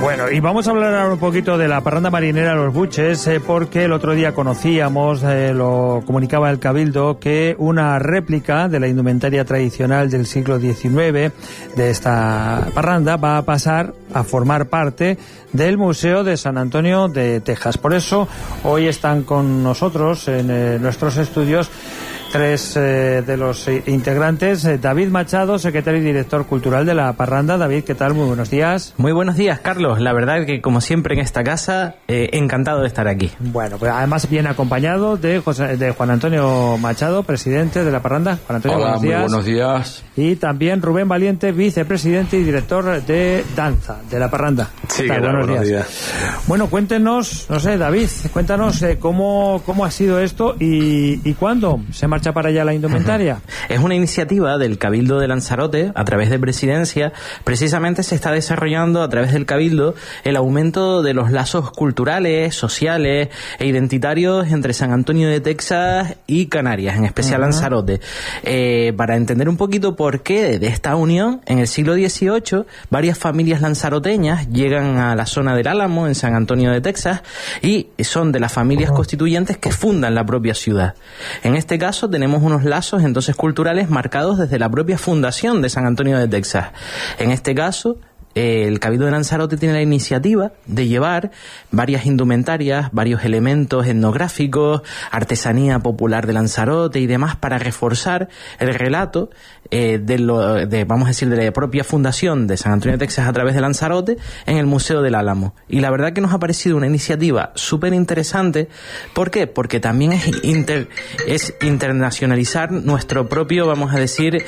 Bueno, y vamos a hablar ahora un poquito de la parranda marinera Los Buches, porque el otro día conocíamos, lo comunicaba el Cabildo, que una réplica de la indumentaria tradicional del siglo XIX de esta parranda va a pasar a formar parte del Museo de San Antonio de Texas. Por eso hoy están con nosotros en nuestros estudios tres de los integrantes. David Machado, secretario y director cultural de la parranda. David, ¿qué tal? Muy buenos días. Muy buenos días, Carlos. La verdad que, como siempre en esta casa, encantado de estar aquí. Bueno, pues además viene acompañado de Juan Antonio Machado, presidente de la parranda. Juan Antonio, hola, buenos días. Muy buenos días. Y también Rubén Valiente, vicepresidente y director de danza de la parranda. Sí, buenos días. Bueno, cuéntenos, no sé, David, cuéntanos cómo ha sido esto y cuándo se marcha para allá la indumentaria. Es una iniciativa del Cabildo de Lanzarote a través de Presidencia. Precisamente se está desarrollando a través del Cabildo el aumento de los lazos culturales, sociales e identitarios entre San Antonio de Texas y Canarias, en especial Lanzarote. Para entender un poquito por qué de esta unión, en el siglo XVIII varias familias lanzaroteñas llegan a la zona del Álamo, en San Antonio de Texas, y son de las familias constituyentes que fundan la propia ciudad. En este caso tenemos unos lazos entonces culturales marcados desde la propia fundación de San Antonio de Texas. En este caso, el Cabildo de Lanzarote tiene la iniciativa de llevar varias indumentarias, varios elementos etnográficos, artesanía popular de Lanzarote y demás para reforzar el relato vamos a decir, de la propia fundación de San Antonio de Texas a través de Lanzarote en el Museo del Álamo. Y la verdad que nos ha parecido una iniciativa súper interesante. ¿Por qué? Porque también es internacionalizar nuestro propio, vamos a decir,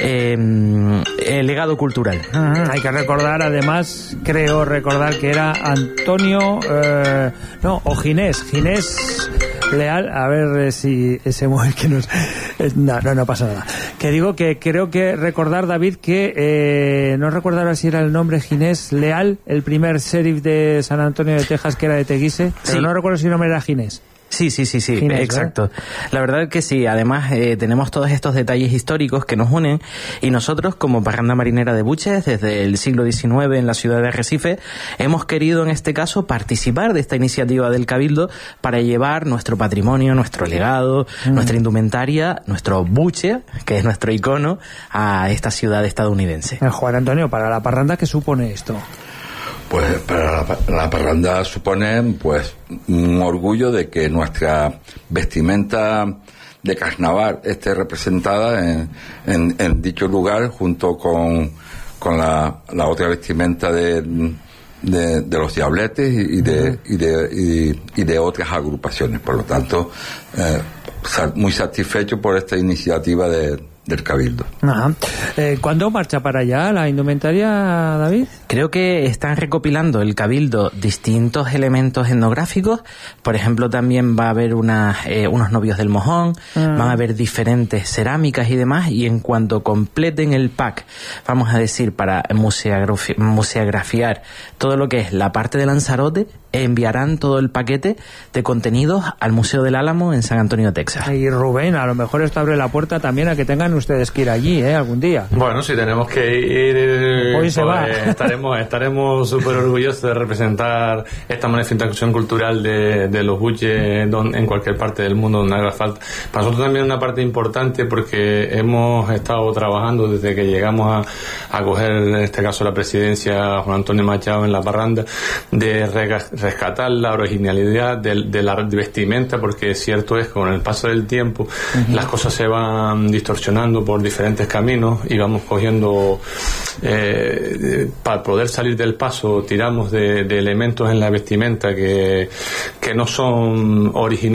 legado cultural. Hay que recordar, además, creo recordar que era Antonio, Ginés Leal, a ver si ese mujer que nos... No pasa nada. Que digo que creo que recordar, David, que no recuerdo ahora si era el nombre Ginés Leal, el primer sheriff de San Antonio de Texas, que era de Teguise, pero sí. No recuerdo si el nombre era Ginés. Sí, Ginés, exacto. La verdad que sí, además tenemos todos estos detalles históricos que nos unen y nosotros como Parranda Marinera de Buches desde el siglo XIX en la ciudad de Arrecife hemos querido en este caso participar de esta iniciativa del Cabildo para llevar nuestro patrimonio, nuestro legado, nuestra indumentaria, nuestro buche, que es nuestro icono, a esta ciudad estadounidense. Juan Antonio, para la parranda, ¿qué supone esto? Pues para la parranda supone pues un orgullo de que nuestra vestimenta de carnaval esté representada en dicho lugar junto con la otra vestimenta de los diabletes y de otras agrupaciones. Por lo tanto, muy satisfecho por esta iniciativa del Cabildo. Ajá. ¿Cuándo marcha para allá la indumentaria, David? Creo que están recopilando el Cabildo distintos elementos etnográficos. Por ejemplo, también va a haber unos novios del mojón, van a haber diferentes cerámicas y demás, y en cuanto completen el pack, vamos a decir, para museografiar todo lo que es la parte de Lanzarote, enviarán todo el paquete de contenidos al Museo del Álamo en San Antonio, Texas. Y Rubén, a lo mejor esto abre la puerta también a que tengan ustedes que ir allí, algún día. Bueno, si tenemos que ir, hoy se va. Estaremos súper orgullosos de representar esta manifestación cultural de los buches en cualquier parte del mundo donde haga falta. Para nosotros también es una parte importante porque hemos estado trabajando desde que llegamos a coger, en este caso, la presidencia, Juan Antonio Machado en la parranda, de rescatar la originalidad de la vestimenta, porque cierto es que con el paso del tiempo las cosas se van distorsionando por diferentes caminos y vamos cogiendo para poder salir del paso tiramos de elementos en la vestimenta que no son originales